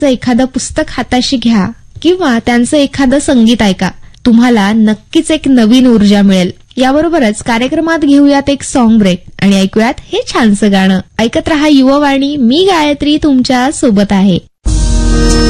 एखादं पुस्तक हाताशी घ्या किंवा त्यांचं एखादं संगीत ऐका. तुम्हाला नक्कीच एक नवीन ऊर्जा मिळेल. याबरोबरच कार्यक्रमात घेऊयात एक सॉन्ग ब्रेक आणि ऐकूयात हे छानसं गाणं. ऐकत रहा युववाणी. मी गायत्री तुमच्या सोबत आहे.